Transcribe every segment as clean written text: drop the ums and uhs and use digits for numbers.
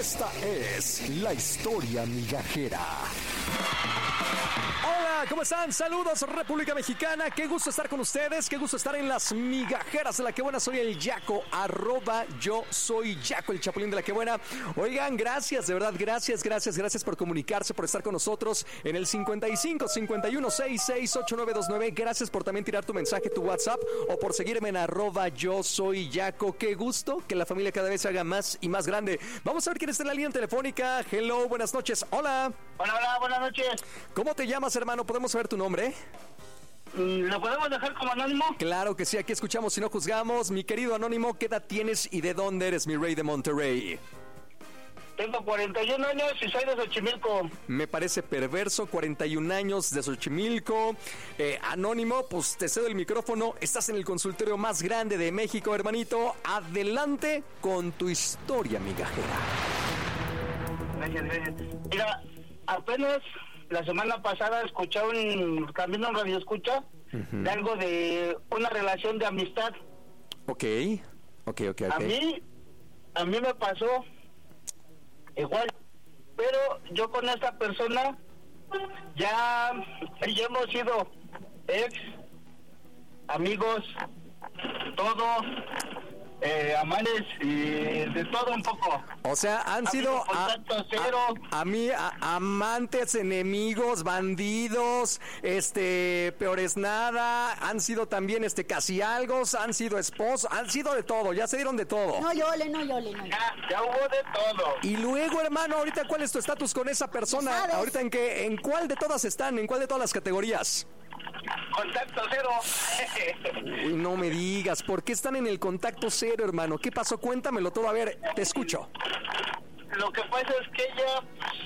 Esta es la historia migajera. Hola, ¿cómo están? Saludos, República Mexicana. Qué gusto estar con ustedes, qué gusto estar en las migajeras de La Que Buena. Soy el Yaco, @yo soy Yaco, el Chapulín de La Que Buena. Oigan, gracias, de verdad, gracias por comunicarse, por estar con nosotros en el 55 51 66 8929. Gracias por también tirar tu mensaje, tu WhatsApp, o por seguirme en @yo soy Yaco. Qué gusto que la familia cada vez se haga más y más grande. Vamos a ver quién está en la línea telefónica. Hello, buenas noches. Hola. Hola, buenas noches. ¿Cómo te llamas, hermano? ¿Podemos saber tu nombre? ¿Lo podemos dejar como anónimo? Claro que sí, aquí escuchamos y no juzgamos. Mi querido anónimo, ¿qué edad tienes y de dónde eres, mi rey de Monterrey? Tengo 41 años y soy de Xochimilco. Me parece perverso, 41 años de Xochimilco. Anónimo, pues te cedo el micrófono. Estás en el consultorio más grande de México, hermanito. Adelante con tu historia migajera. Gracias. Mira, apenas la semana pasada escuché también un radio escucha de algo de una relación de amistad. Ok. A mí me pasó igual, pero yo con esta persona ya hemos sido ex, amigos, todo, amantes y de todo un poco. O sea, han sido contacto cero. Amantes, enemigos, bandidos, peores nada, han sido también casi algo, han sido esposos, han sido de todo, ya se dieron de todo. No llole. Ya hubo de todo. Y luego, hermano, ahorita ¿cuál es tu estatus con esa persona? ¿Sabes? Ahorita en cuál de todas están, en cuál de todas las categorías. Contacto cero. Uy, no me digas, ¿por qué están en el contacto cero, hermano? ¿Qué pasó? Cuéntamelo todo, a ver, te escucho. Lo que pasa es que ella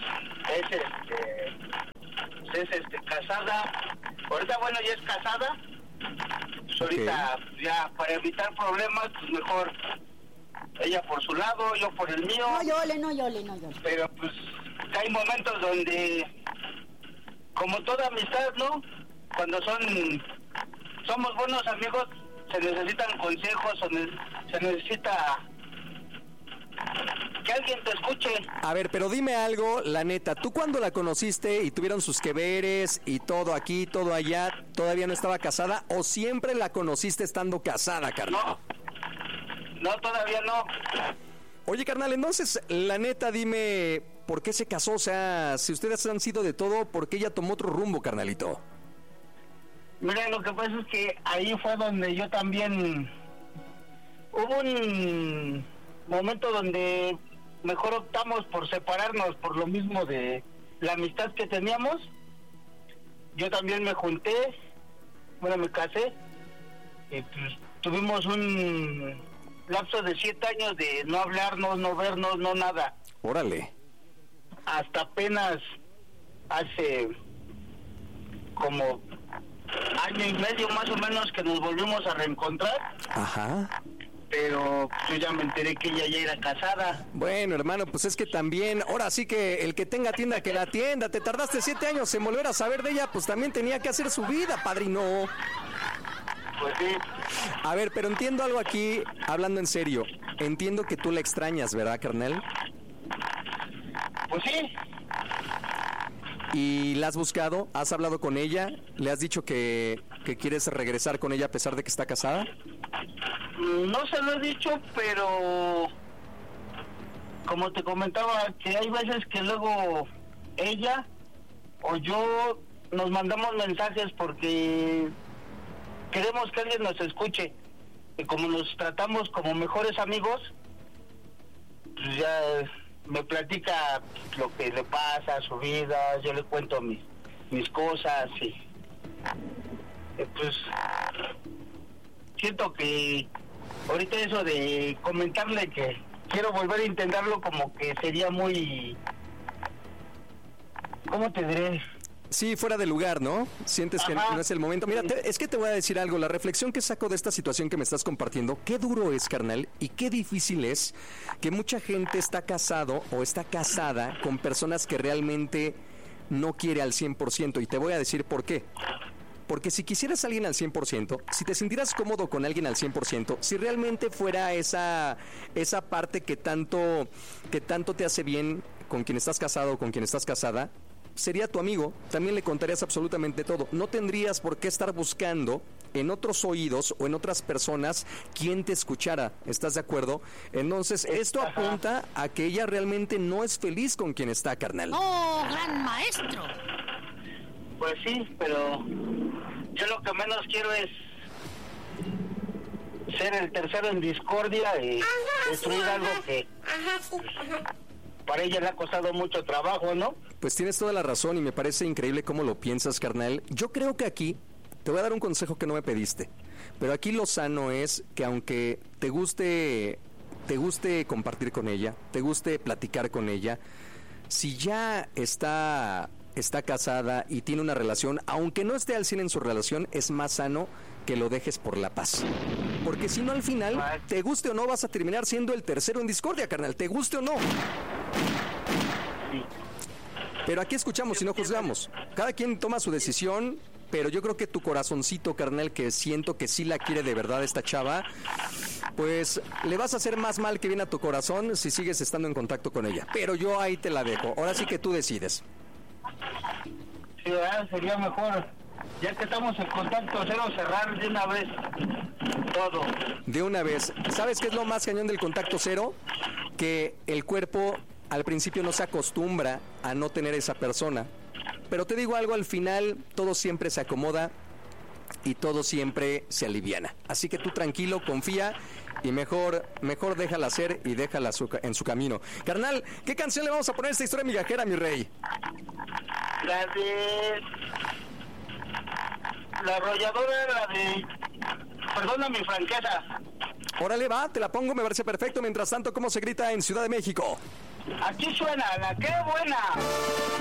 es casada. Ahorita, bueno, ya es casada. Pues ahorita, ya para evitar problemas, pues mejor ella por su lado, yo por el mío. No llole. Pero pues hay momentos donde, como toda amistad, ¿no? Cuando somos buenos amigos, se necesitan consejos, se necesita que alguien te escuche. A ver, pero dime algo, la neta, ¿tú cuando la conociste y tuvieron sus que veres y todo aquí, todo allá, todavía no estaba casada o siempre la conociste estando casada, carnal? No, todavía no. Oye, carnal, entonces, la neta, dime, ¿por qué se casó? O sea, si ustedes han sido de todo, ¿por qué ella tomó otro rumbo, carnalito? Mira, lo que pasa es que ahí fue donde yo también... Hubo un momento donde mejor optamos por separarnos por lo mismo de la amistad que teníamos. Yo también me me casé y pues tuvimos un lapso de 7 años de no hablarnos, no vernos, no nada. Órale. Hasta apenas hace como año y medio más o menos que nos volvimos a reencontrar. Ajá. Pero yo ya me enteré que ella ya era casada. Bueno, hermano, pues es que también, ahora sí que el que tenga tienda que la atienda. Te tardaste 7 años en volver a saber de ella, pues también tenía que hacer su vida, padrino. Pues sí. A ver, pero entiendo algo aquí, hablando en serio. Entiendo que tú la extrañas, ¿verdad, carnal? Pues sí. ¿Y la has buscado? ¿Has hablado con ella? ¿Le has dicho que quieres regresar con ella a pesar de que está casada? No se lo he dicho, pero como te comentaba, que hay veces que luego ella o yo nos mandamos mensajes porque queremos que alguien nos escuche. Y como nos tratamos como mejores amigos, pues ya me platica lo que le pasa, su vida, yo le cuento mis cosas y pues siento que ahorita eso de comentarle que quiero volver a intentarlo como que sería muy, ¿cómo te diré? Sí, fuera de lugar, ¿no? Sientes que no es el momento. Mira, es que te voy a decir algo. La reflexión que saco de esta situación que me estás compartiendo, qué duro es, carnal, y qué difícil es que mucha gente está casado o está casada con personas que realmente no quiere al 100%. Y te voy a decir por qué. Porque si quisieras a alguien al 100%, si te sintieras cómodo con alguien al 100%, si realmente fuera esa parte que tanto te hace bien con quien estás casado o con quien estás casada, sería tu amigo, también le contarías absolutamente todo. No tendrías por qué estar buscando en otros oídos o en otras personas quien te escuchara. ¿Estás de acuerdo? Entonces, esto apunta a que ella realmente no es feliz con quien está, carnal. ¡Oh, gran maestro! Pues sí, pero yo lo que menos quiero es ser el tercero en discordia y destruir algo que para ella le ha costado mucho trabajo, ¿no? Pues tienes toda la razón y me parece increíble cómo lo piensas, carnal. Yo creo que aquí te voy a dar un consejo que no me pediste, pero aquí lo sano es que aunque te guste compartir con ella, te guste platicar con ella, si ya está casada y tiene una relación, aunque no esté al 100 en su relación, es más sano que lo dejes por la paz. Porque si no, al final, te guste o no, vas a terminar siendo el tercero en discordia, carnal, te guste o no. Pero aquí escuchamos y no juzgamos. Cada quien toma su decisión, pero yo creo que tu corazoncito, carnal, que siento que sí la quiere de verdad esta chava, pues le vas a hacer más mal que bien a tu corazón si sigues estando en contacto con ella. Pero yo ahí te la dejo. Ahora sí que tú decides. Sí, ¿verdad? Sería mejor, ya que estamos en contacto cero, cerrar de una vez todo. De una vez. ¿Sabes qué es lo más cañón del contacto cero? Que el cuerpo al principio no se acostumbra a no tener esa persona. Pero te digo algo, al final todo siempre se acomoda y todo siempre se aliviana. Así que tú tranquilo, confía y mejor déjala ser y déjala en su camino. Carnal, ¿qué canción le vamos a poner a esta historia migajera, mi rey? La de... La arrolladora, la de... Perdona mi franqueza. Órale, va, te la pongo, me parece perfecto. Mientras tanto, ¿cómo se grita en Ciudad de México? Aquí suena, la que buena.